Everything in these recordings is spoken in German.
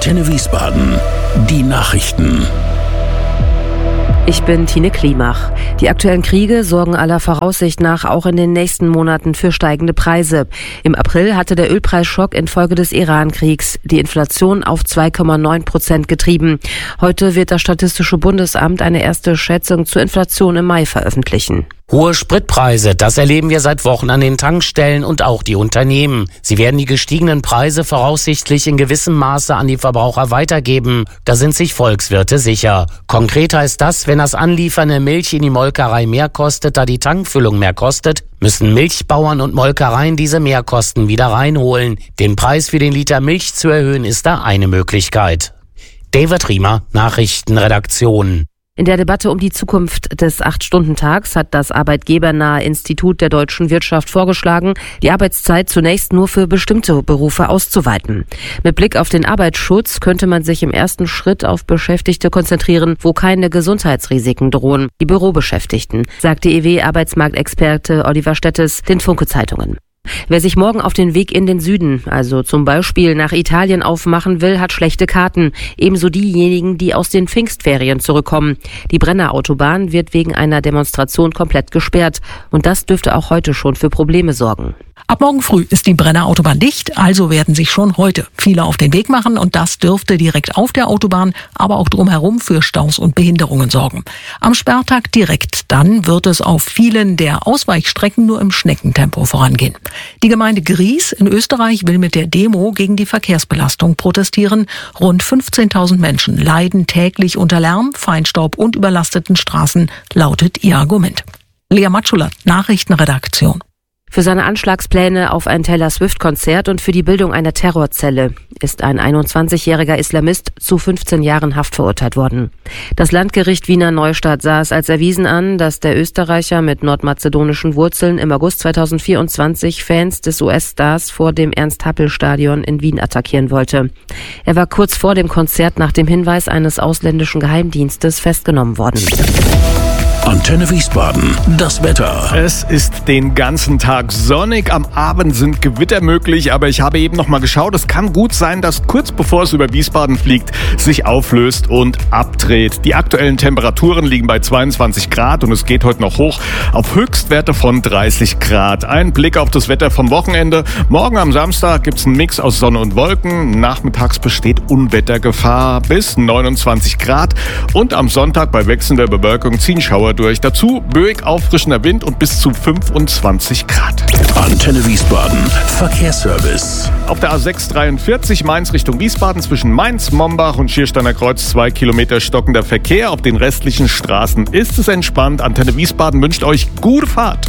Antenne Wiesbaden. Die Nachrichten. Ich bin Tine Klimach. Die aktuellen Kriege sorgen aller Voraussicht nach auch in den nächsten Monaten für steigende Preise. Im April hatte der Ölpreisschock infolge des Iran-Kriegs die Inflation auf 2,9% getrieben. Heute wird das Statistische Bundesamt eine erste Schätzung zur Inflation im Mai veröffentlichen. Hohe Spritpreise, das erleben wir seit Wochen an den Tankstellen und auch die Unternehmen. Sie werden die gestiegenen Preise voraussichtlich in gewissem Maße an die Verbraucher weitergeben. Da sind sich Volkswirte sicher. Konkret heißt das, wenn das Anliefern der Milch in die Molkerei mehr kostet, da die Tankfüllung mehr kostet, müssen Milchbauern und Molkereien diese Mehrkosten wieder reinholen. Den Preis für den Liter Milch zu erhöhen, ist da eine Möglichkeit. David Riemer, Nachrichtenredaktion. In der Debatte um die Zukunft des 8-Stunden-Tags hat das arbeitgebernahe Institut der deutschen Wirtschaft vorgeschlagen, die Arbeitszeit zunächst nur für bestimmte Berufe auszuweiten. Mit Blick auf den Arbeitsschutz könnte man sich im ersten Schritt auf Beschäftigte konzentrieren, wo keine Gesundheitsrisiken drohen, die Bürobeschäftigten, sagte EW-Arbeitsmarktexperte Oliver Stettes den Funke-Zeitungen. Wer sich morgen auf den Weg in den Süden, also zum Beispiel nach Italien aufmachen will, hat schlechte Karten. Ebenso diejenigen, die aus den Pfingstferien zurückkommen. Die Brenner Autobahn wird wegen einer Demonstration komplett gesperrt. Und das dürfte auch heute schon für Probleme sorgen. Ab morgen früh ist die Brenner Autobahn dicht, also werden sich schon heute viele auf den Weg machen und das dürfte direkt auf der Autobahn, aber auch drumherum für Staus und Behinderungen sorgen. Am Sperrtag direkt dann wird es auf vielen der Ausweichstrecken nur im Schneckentempo vorangehen. Die Gemeinde Gries in Österreich will mit der Demo gegen die Verkehrsbelastung protestieren. Rund 15.000 Menschen leiden täglich unter Lärm, Feinstaub und überlasteten Straßen, lautet ihr Argument. Lea Matschula, Nachrichtenredaktion. Für seine Anschlagspläne auf ein Taylor Swift-Konzert und für die Bildung einer Terrorzelle ist ein 21-jähriger Islamist zu 15 Jahren Haft verurteilt worden. Das Landgericht Wiener Neustadt sah es als erwiesen an, dass der Österreicher mit nordmazedonischen Wurzeln im August 2024 Fans des US-Stars vor dem Ernst-Happel-Stadion in Wien attackieren wollte. Er war kurz vor dem Konzert nach dem Hinweis eines ausländischen Geheimdienstes festgenommen worden. Antenne Wiesbaden, das Wetter. Es ist den ganzen Tag sonnig, am Abend sind Gewitter möglich, aber ich habe eben noch mal geschaut, es kann gut sein, dass kurz bevor es über Wiesbaden fliegt, sich auflöst und abdreht. Die aktuellen Temperaturen liegen bei 22 Grad und es geht heute noch hoch auf Höchstwerte von 30 Grad. Ein Blick auf das Wetter vom Wochenende. Morgen am Samstag gibt es einen Mix aus Sonne und Wolken. Nachmittags besteht Unwettergefahr bis 29 Grad und am Sonntag bei wechselnder Bewölkung ziehen Schauer durch. Dazu böig auffrischender Wind und bis zu 25 Grad. Antenne Wiesbaden, Verkehrsservice. Auf der A643 Mainz Richtung Wiesbaden zwischen Mainz, Mombach und Schiersteiner Kreuz 2 Kilometer stockender Verkehr. Auf den restlichen Straßen ist es entspannt. Antenne Wiesbaden wünscht euch gute Fahrt.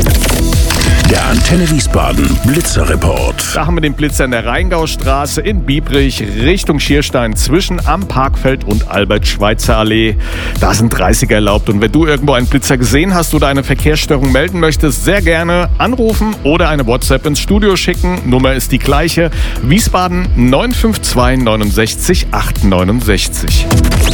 Der Antenne Wiesbaden Blitzerreport. Da haben wir den Blitzer in der Rheingaustraße in Biebrich Richtung Schierstein zwischen am Parkfeld und Albert-Schweitzer-Allee. Da sind 30er erlaubt und wenn du irgendwo einen Blitzer gesehen hast oder eine Verkehrsstörung melden möchtest, sehr gerne anrufen oder eine WhatsApp ins Studio schicken. Nummer ist die gleiche. Wiesbaden 952 69 869.